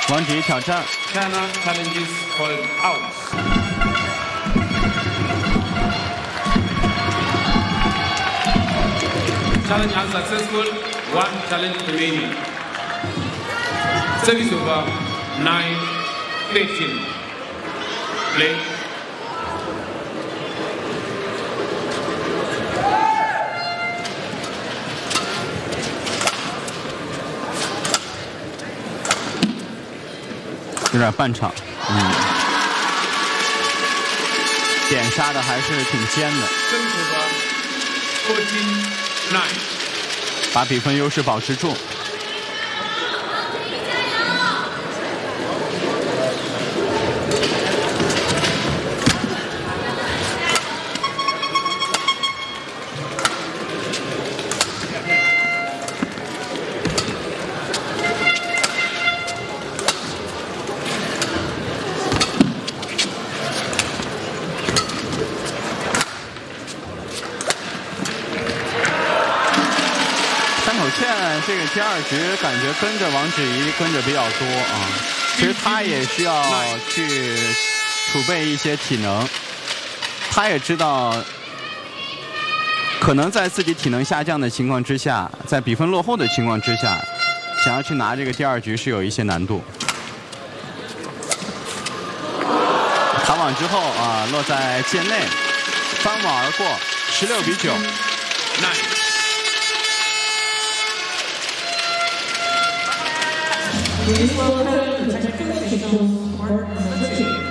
王芷怡挑战。 China challenges called out. Challenge unsuccessful. One challenge remaining. Service over. 9-13. Play. 有点半场，点杀的还是挺尖的，把比分优势保持住。这个第二局感觉跟着王芷怡跟着比较多啊，其实他也需要去储备一些体能，他也知道可能在自己体能下降的情况之下，在比分落后的情况之下，想要去拿这个第二局是有一些难度。卡网之后啊，落在界内，翻网而过，16-9。 Please welcome the technical officials, court number 2.